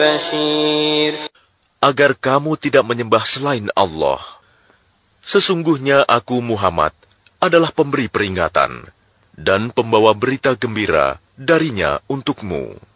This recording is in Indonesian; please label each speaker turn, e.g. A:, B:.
A: بشير.
B: Agar kamu tidak menyembah selain Allah. Sesungguhnya aku Muhammad adalah pemberi peringatan dan pembawa berita gembira darinya untukmu.